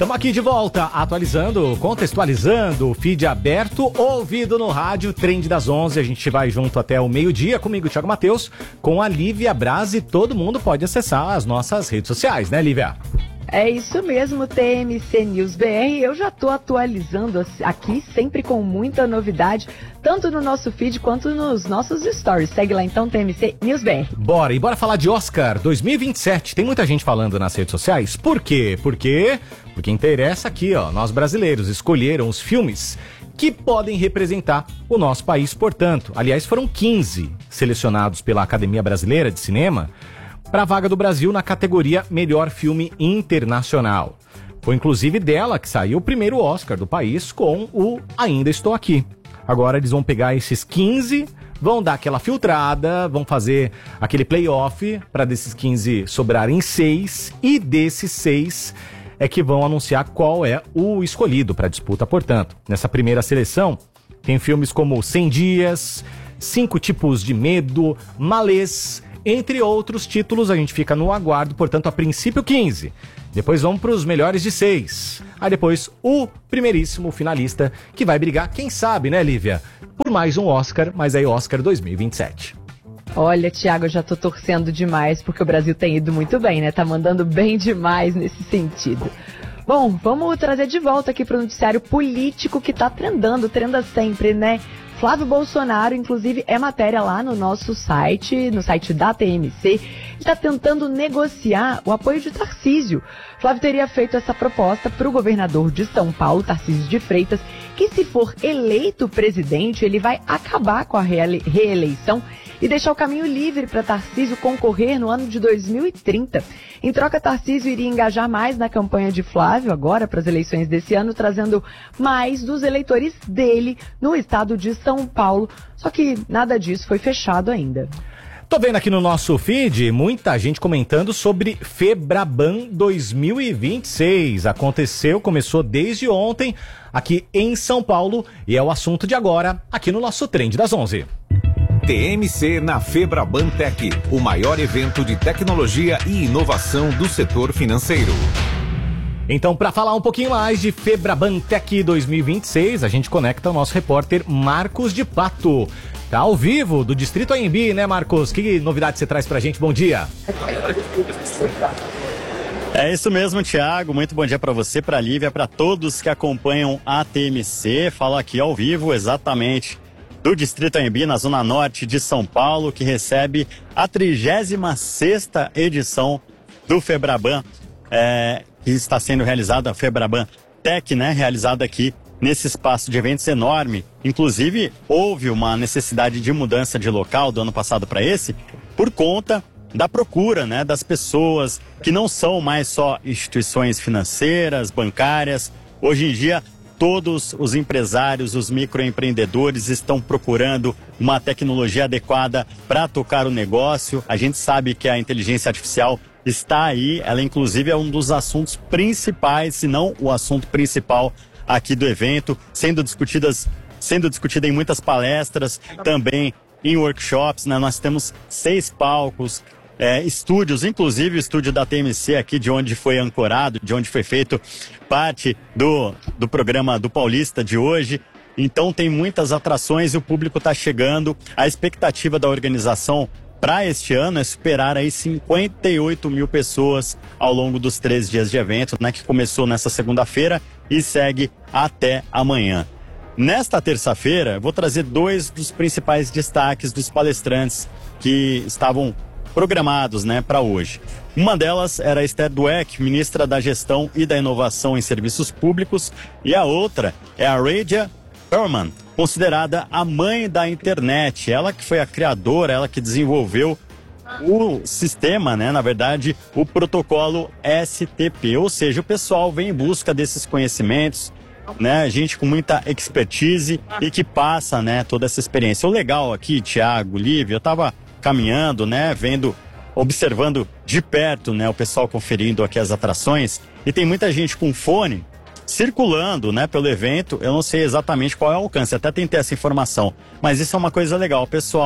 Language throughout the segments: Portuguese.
Estamos aqui de volta, atualizando, contextualizando, feed aberto, ouvido no rádio, Trend das 11. A gente vai junto até o meio-dia, comigo, Thiago Matheus, com a Lívia Braz, e todo mundo pode acessar as nossas redes sociais, né, Lívia? É isso mesmo, TMC News BR. Eu já tô atualizando aqui, sempre com muita novidade, tanto no nosso feed quanto nos nossos stories. Segue lá então, TMC News BR. Bora, e bora falar de Oscar 2027. Tem muita gente falando nas redes sociais. Por quê? Porque interessa aqui, ó. Nós brasileiros escolheram os filmes que podem representar o nosso país, portanto. Aliás, foram 15 selecionados pela Academia Brasileira de Cinema para a vaga do Brasil na categoria Melhor Filme Internacional. Foi inclusive dela que saiu o primeiro Oscar do país com o Ainda Estou Aqui. Agora eles vão pegar esses 15, vão dar aquela filtrada, vão fazer aquele playoff para desses 15 sobrarem 6, e desses 6 é que vão anunciar qual é o escolhido para a disputa. Portanto, nessa primeira seleção tem filmes como 100 Dias, 5 Tipos de Medo, Malês, entre outros títulos. A gente fica no aguardo, portanto, a princípio 15. Depois vamos para os melhores de 6. Aí depois o primeiríssimo finalista que vai brigar, quem sabe, né, Lívia? Por mais um Oscar, mas aí Oscar 2027. Olha, Thiago, eu já tô torcendo demais, porque o Brasil tem ido muito bem, né? Tá mandando bem demais nesse sentido. Bom, vamos trazer de volta aqui para o noticiário político que tá trenda sempre, né? Flávio Bolsonaro, inclusive, é matéria lá no nosso site, no site da TMC, está tentando negociar o apoio de Tarcísio. Flávio teria feito essa proposta para o governador de São Paulo, Tarcísio de Freitas, que se for eleito presidente, ele vai acabar com a reeleição e deixar o caminho livre para Tarcísio concorrer no ano de 2030. Em troca, Tarcísio iria engajar mais na campanha de Flávio agora para as eleições desse ano, trazendo mais dos eleitores dele no estado de São Paulo. Só que nada disso foi fechado ainda. Tô vendo aqui no nosso feed muita gente comentando sobre Febraban 2026. Começou desde ontem aqui em São Paulo e é o assunto de agora aqui no nosso Trend das 11. TMC na Febraban Tech, o maior evento de tecnologia e inovação do setor financeiro. Então, para falar um pouquinho mais de Febraban Tech 2026, a gente conecta o nosso repórter Marcos de Pato. Tá ao vivo do Distrito AMB, né, Marcos? Que novidade você traz pra gente? Bom dia. É isso mesmo, Thiago. Muito bom dia para você, para a Lívia, para todos que acompanham a TMC. Falo aqui ao vivo, exatamente, do Distrito AMB, na Zona Norte de São Paulo, que recebe a 36ª edição do Febraban, que está sendo realizada, a Febraban Tech, né, realizada aqui nesse espaço de eventos enorme. Inclusive, houve uma necessidade de mudança de local do ano passado para esse, por conta da procura, né, das pessoas que não são mais só instituições financeiras, bancárias. Hoje em dia, todos os empresários, os microempreendedores estão procurando uma tecnologia adequada para tocar o negócio. A gente sabe que a inteligência artificial está aí, ela inclusive é um dos assuntos principais, se não o assunto principal aqui do evento, sendo discutida em muitas palestras, também em workshops, né? Nós temos 6 palcos, estúdios, inclusive o estúdio da TMC aqui, de onde foi ancorado, de onde foi feito parte do programa do Paulista de hoje. Então tem muitas atrações e o público está chegando. A expectativa da organização para este ano é superar aí 58 mil pessoas ao longo dos 3 dias de evento, né, que começou nessa segunda-feira e segue até amanhã. Nesta terça-feira, vou trazer 2 dos principais destaques dos palestrantes que estavam programados, né, para hoje. Uma delas era a Esther Dweck, ministra da Gestão e da Inovação em Serviços Públicos, e a outra é a Radia Perlman, considerada a mãe da internet. Ela que foi a criadora, ela que desenvolveu o sistema, né, na verdade, o protocolo STP, ou seja, o pessoal vem em busca desses conhecimentos, né, gente com muita expertise e que passa, né, toda essa experiência. O legal aqui, Thiago, Lívia, eu estava caminhando, né, observando de perto, né, o pessoal conferindo aqui as atrações, e tem muita gente com fone circulando, né, pelo evento. Eu não sei exatamente qual é o alcance, até tentei essa informação, mas isso é uma coisa legal, o pessoal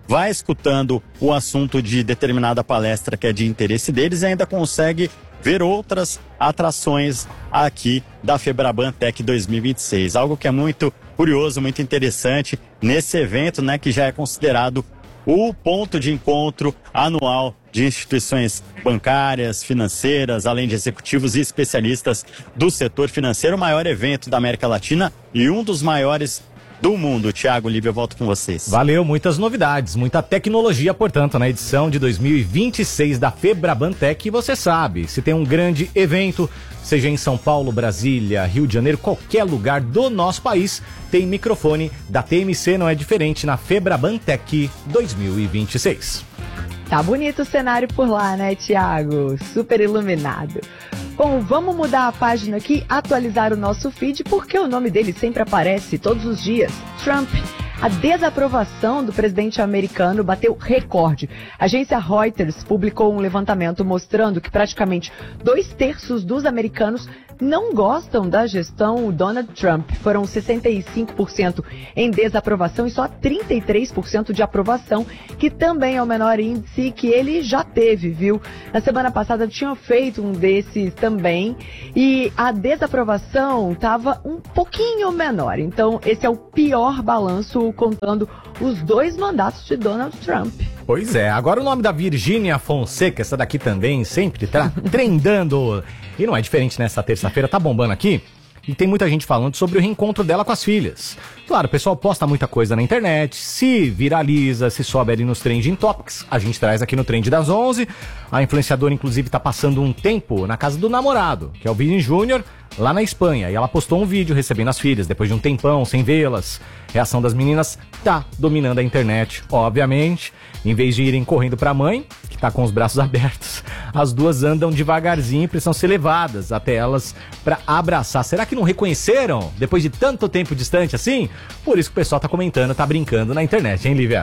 vai escutando o assunto de determinada palestra que é de interesse deles e ainda consegue ver outras atrações aqui da Febraban Tech 2026. Algo que é muito curioso, muito interessante nesse evento, né, que já é considerado o ponto de encontro anual de instituições bancárias, financeiras, além de executivos e especialistas do setor financeiro, o maior evento da América Latina e um dos maiores do mundo. Thiago, Lívia, eu volto com vocês. Valeu, muitas novidades, muita tecnologia, portanto, na edição de 2026 da Febraban Tech. E você sabe, se tem um grande evento, seja em São Paulo, Brasília, Rio de Janeiro, qualquer lugar do nosso país, tem microfone da TMC, não é diferente na Febraban Tech 2026. Tá bonito o cenário por lá, né, Thiago? Super iluminado. Bom, vamos mudar a página aqui, atualizar o nosso feed, porque o nome dele sempre aparece todos os dias. Trump. A desaprovação do presidente americano bateu recorde. A agência Reuters publicou um levantamento mostrando que praticamente 2/3 dos americanos não gostam da gestão Donald Trump. Foram 65% em desaprovação e só 33% de aprovação, que também é o menor índice que ele já teve, viu? Na semana passada tinha feito um desses também e a desaprovação estava um pouquinho menor. Então esse é o pior balanço contando os 2 mandatos de Donald Trump. Pois é, agora o nome da Virgínia Fonseca, essa daqui também sempre tá trendando. E não é diferente nessa terça-feira, tá bombando aqui. E tem muita gente falando sobre o reencontro dela com as filhas. Claro, o pessoal posta muita coisa na internet, se viraliza, se sobe ali nos Trending Topics. A gente traz aqui no Trend das 11. A influenciadora, inclusive, tá passando um tempo na casa do namorado, que é o Vini Júnior, lá na Espanha. E ela postou um vídeo recebendo as filhas, depois de um tempão, sem vê-las. A reação das meninas tá dominando a internet, obviamente. Em vez de irem correndo pra mãe, que tá com os braços abertos, as duas andam devagarzinho e precisam ser levadas até elas pra abraçar. Será que não reconheceram, depois de tanto tempo distante assim? Por isso que o pessoal tá comentando, tá brincando na internet, hein, Lívia?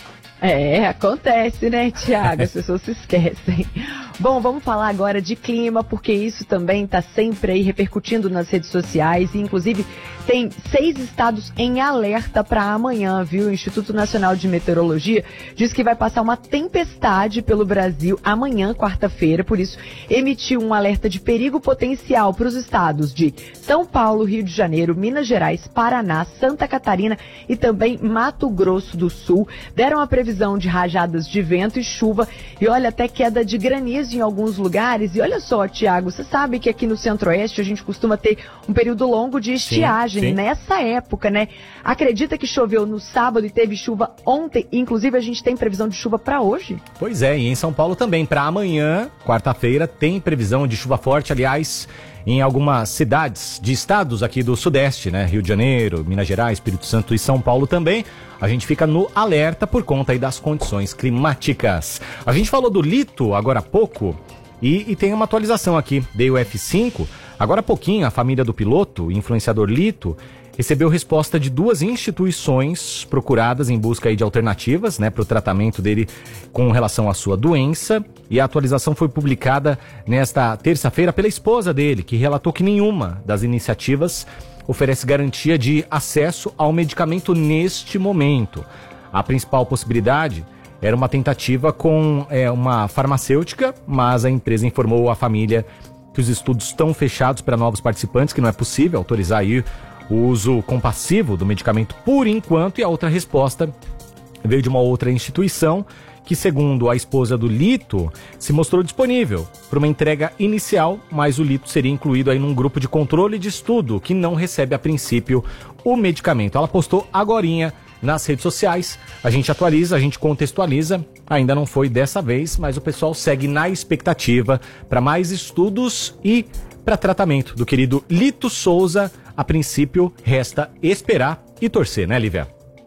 É, acontece, né, Thiago? As pessoas se esquecem. Bom, vamos falar agora de clima, porque isso também está sempre aí repercutindo nas redes sociais. E, inclusive, tem 6 estados em alerta para amanhã, viu? O Instituto Nacional de Meteorologia diz que vai passar uma tempestade pelo Brasil amanhã, quarta-feira. Por isso, emitiu um alerta de perigo potencial para os estados de São Paulo, Rio de Janeiro, Minas Gerais, Paraná, Santa Catarina e também Mato Grosso do Sul. Deram a previsão de rajadas de vento e chuva e olha, até queda de granizo em alguns lugares. E olha só, Thiago, você sabe que aqui no Centro-Oeste a gente costuma ter um período longo de estiagem, sim. Nessa época, né? Acredita que choveu no sábado e teve chuva ontem? Inclusive a gente tem previsão de chuva para hoje? Pois é, e em São Paulo também. Para amanhã, quarta-feira, tem previsão de chuva forte, aliás, em algumas cidades de estados aqui do Sudeste, né? Rio de Janeiro, Minas Gerais, Espírito Santo e São Paulo também. A gente fica no alerta por conta aí das condições climáticas. A gente falou do Lito agora há pouco e tem uma atualização aqui. Dei o F5. Agora há pouquinho, a família do piloto, influenciador Lito, recebeu resposta de 2 instituições procuradas em busca aí de alternativas, né, para o tratamento dele com relação à sua doença. E a atualização foi publicada nesta terça-feira pela esposa dele, que relatou que nenhuma das iniciativas oferece garantia de acesso ao medicamento neste momento. A principal possibilidade era uma tentativa com uma farmacêutica, mas a empresa informou à família que os estudos estão fechados para novos participantes, que não é possível autorizar aí o uso compassivo do medicamento por enquanto. E a outra resposta veio de uma outra instituição que, segundo a esposa do Lito, se mostrou disponível para uma entrega inicial, mas o Lito seria incluído aí num grupo de controle de estudo que não recebe a princípio o medicamento. Ela postou agorinha nas redes sociais, a gente atualiza, a gente contextualiza, ainda não foi dessa vez, mas o pessoal segue na expectativa para mais estudos e para tratamento do querido Lito Souza. A princípio, resta esperar e torcer, né, Lívia?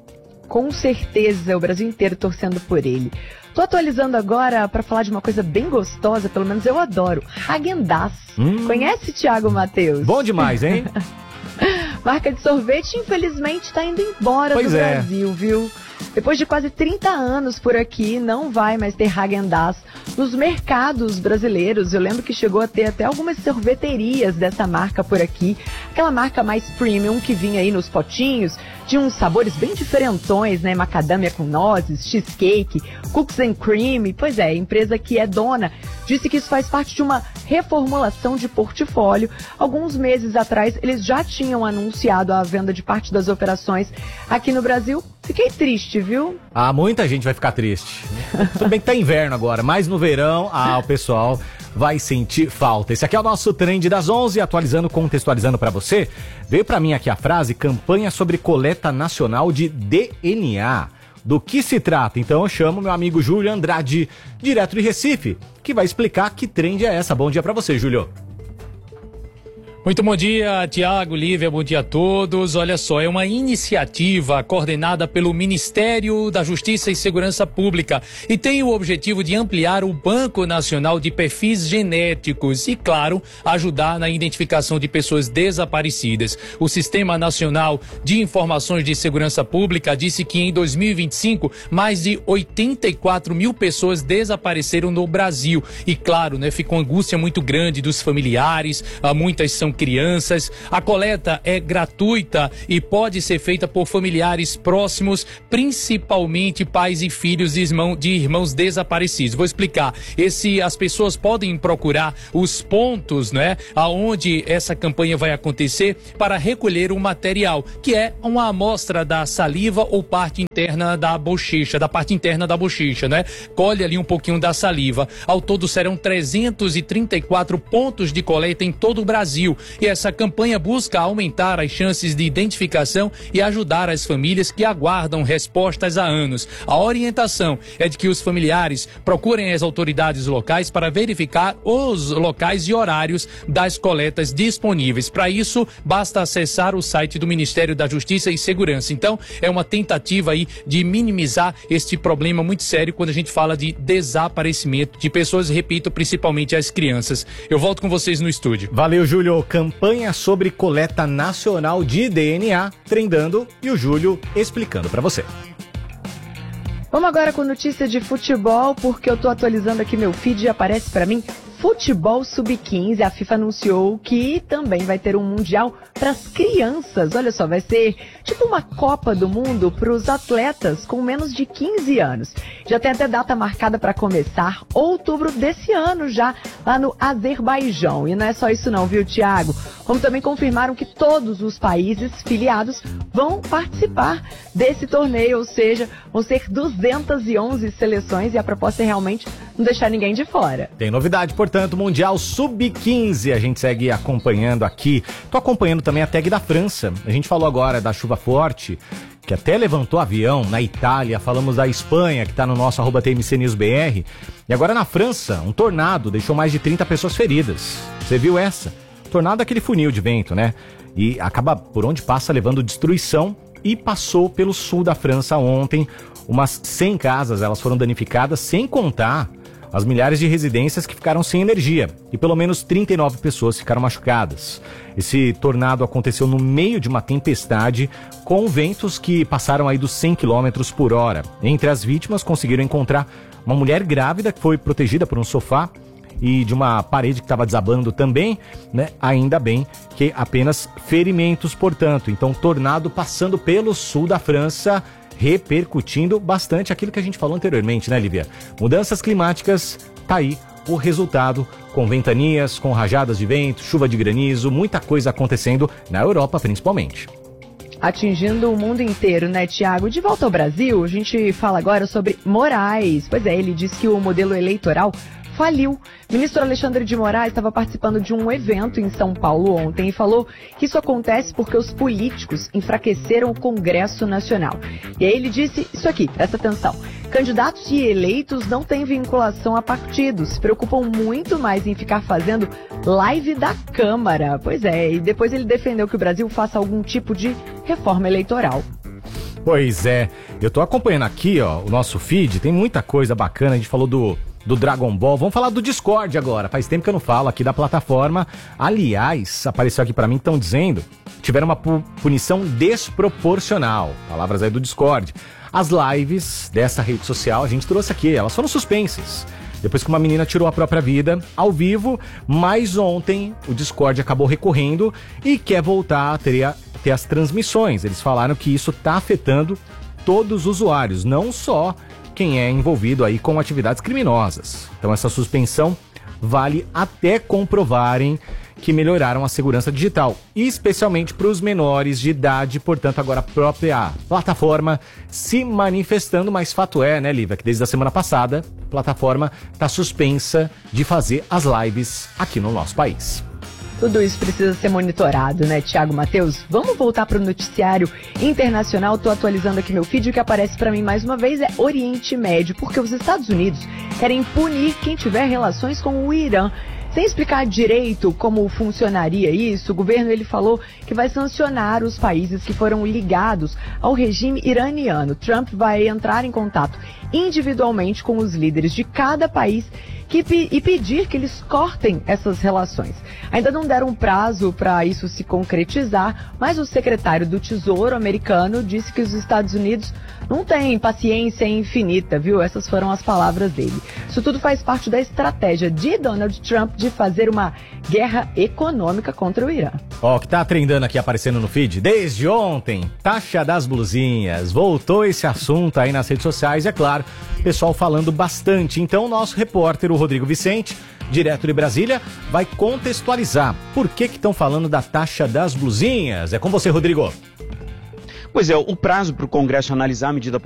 Com certeza, o Brasil inteiro torcendo por ele. Tô atualizando agora para falar de uma coisa bem gostosa, pelo menos eu adoro, Häagen-Dazs. Conhece, Thiago Matheus? Bom demais, hein? Marca de sorvete, infelizmente, tá indo embora do Brasil, viu? Depois de quase 30 anos por aqui, não vai mais ter Häagen-Dazs nos mercados brasileiros. Eu lembro que chegou a ter até algumas sorveterias dessa marca por aqui. Aquela marca mais premium que vinha aí nos potinhos, de uns sabores bem diferentões, né? Macadâmia com nozes, cheesecake, cookies and cream. Pois é, a empresa que é dona disse que isso faz parte de uma reformulação de portfólio. Alguns meses atrás, eles já tinham anunciado a venda de parte das operações aqui no Brasil. Fiquei triste, viu? Ah, muita gente vai ficar triste. Tudo bem que tá inverno agora, mas no verão, o pessoal vai sentir falta. Esse aqui é o nosso Trend das 11, atualizando, contextualizando pra você. Veio pra mim aqui a frase, campanha sobre coleta nacional de DNA. Do que se trata? Então eu chamo meu amigo Júlio Andrade, direto de Recife, que vai explicar que trend é essa. Bom dia pra você, Júlio. Muito bom dia, Tiago, Lívia, bom dia a todos. Olha só, é uma iniciativa coordenada pelo Ministério da Justiça e Segurança Pública e tem o objetivo de ampliar o Banco Nacional de Perfis Genéticos e, claro, ajudar na identificação de pessoas desaparecidas. O Sistema Nacional de Informações de Segurança Pública disse que em 2025, mais de 84 mil pessoas desapareceram no Brasil. E, claro, né, ficou uma angústia muito grande dos familiares, muitas são crianças. A coleta é gratuita e pode ser feita por familiares próximos, principalmente pais e filhos de irmãos desaparecidos. Vou explicar. As pessoas podem procurar os pontos, né, aonde essa campanha vai acontecer para recolher o material, que é uma amostra da saliva ou parte interna da bochecha, né? Colhe ali um pouquinho da saliva. Ao todo serão 334 pontos de coleta em todo o Brasil. E essa campanha busca aumentar as chances de identificação e ajudar as famílias que aguardam respostas há anos. A orientação é de que os familiares procurem as autoridades locais para verificar os locais e horários das coletas disponíveis. Para isso, basta acessar o site do Ministério da Justiça e Segurança. Então, é uma tentativa aí de minimizar este problema muito sério quando a gente fala de desaparecimento de pessoas, repito, principalmente as crianças. Eu volto com vocês no estúdio. Valeu, Júlio. Campanha sobre coleta nacional de DNA, trendando, e o Júlio explicando pra você. Vamos agora com notícia de futebol, porque eu tô atualizando aqui meu feed e aparece pra mim Futebol Sub-15. A FIFA anunciou que também vai ter um Mundial para as crianças. Olha só, vai ser tipo uma Copa do Mundo para os atletas com menos de 15 anos. Já tem até data marcada para começar, outubro desse ano já, lá no Azerbaijão. E não é só isso não, viu, Tiago? Como também confirmaram que todos os países filiados vão participar desse torneio, ou seja, vão ser 211 seleções e a proposta é realmente não deixar ninguém de fora. Tem novidade, portanto, Mundial Sub-15, a gente segue acompanhando aqui. Tô acompanhando também a tag da França. A gente falou agora da chuva forte, que até levantou avião na Itália. Falamos da Espanha, que tá no nosso @TMCNewsBR. E agora na França, um tornado deixou mais de 30 pessoas feridas. Você viu essa? Tornado é aquele funil de vento, né? E acaba por onde passa levando destruição e passou pelo sul da França ontem. Umas 100 casas, elas foram danificadas, sem contar as milhares de residências que ficaram sem energia e pelo menos 39 pessoas ficaram machucadas. Esse tornado aconteceu no meio de uma tempestade com ventos que passaram aí dos 100 km por hora. Entre as vítimas conseguiram encontrar uma mulher grávida que foi protegida por um sofá e de uma parede que estava desabando também, né? Ainda bem que apenas ferimentos, portanto. Então, tornado passando pelo sul da França, repercutindo bastante aquilo que a gente falou anteriormente, né, Lívia? Mudanças climáticas, tá aí o resultado, com ventanias, com rajadas de vento, chuva de granizo, muita coisa acontecendo na Europa principalmente. Atingindo o mundo inteiro, né, Tiago? De volta ao Brasil, a gente fala agora sobre Moraes. Pois é, ele diz que o modelo eleitoral faliu. O ministro Alexandre de Moraes estava participando de um evento em São Paulo ontem e falou que isso acontece porque os políticos enfraqueceram o Congresso Nacional. E aí ele disse isso aqui, presta atenção. Candidatos e eleitos não têm vinculação a partidos, se preocupam muito mais em ficar fazendo live da Câmara. Pois é, e depois ele defendeu que o Brasil faça algum tipo de reforma eleitoral. Pois é, eu tô acompanhando aqui, ó, o nosso feed, tem muita coisa bacana, a gente falou do do Dragon Ball. Vamos falar do Discord agora. Faz tempo que eu não falo aqui da plataforma. Aliás, apareceu aqui pra mim, estão dizendo, tiveram uma punição desproporcional. Palavras aí do Discord. As lives dessa rede social, a gente trouxe aqui, elas foram suspensas. Depois que uma menina tirou a própria vida ao vivo, mas ontem o Discord acabou recorrendo e quer voltar a ter as transmissões. Eles falaram que isso está afetando todos os usuários, não só quem é envolvido aí com atividades criminosas. Então essa suspensão vale até comprovarem que melhoraram a segurança digital, especialmente para os menores de idade. Portanto, agora a própria plataforma se manifestando, mas fato é, né, Lívia, que desde a semana passada a plataforma está suspensa de fazer as lives aqui no nosso país. Tudo isso precisa ser monitorado, né, Thiago Matheus? Vamos voltar para o noticiário internacional. Tô atualizando aqui meu feed. O que aparece para mim mais uma vez é Oriente Médio, porque os Estados Unidos querem punir quem tiver relações com o Irã. Sem explicar direito como funcionaria isso, o governo ele falou que vai sancionar os países que foram ligados ao regime iraniano. Trump vai entrar em contato individualmente com os líderes de cada país e pedir que eles cortem essas relações. Ainda não deram um prazo para isso se concretizar, mas o secretário do Tesouro americano disse que os Estados Unidos não têm paciência infinita, viu? Essas foram as palavras dele. Isso tudo faz parte da estratégia de Donald Trump de fazer uma guerra econômica contra o Irã. Ó, que tá trendando aqui, aparecendo no feed desde ontem, taxa das blusinhas. Voltou esse assunto aí nas redes sociais, é claro, pessoal falando bastante. Então o nosso repórter, o Rodrigo Vicente, direto de Brasília, vai contextualizar por que estão falando da taxa das blusinhas. É com você, Rodrigo. Pois é, o prazo para o Congresso analisar a medida